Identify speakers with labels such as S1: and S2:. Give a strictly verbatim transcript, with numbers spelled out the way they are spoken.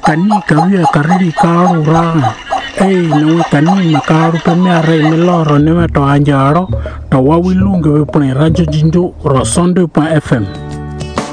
S1: kani kawia kariri karu ra ei no kani makaru pe me are me loro ne to anjaro to wawilunge we pone radio jinjo rosondo pa F M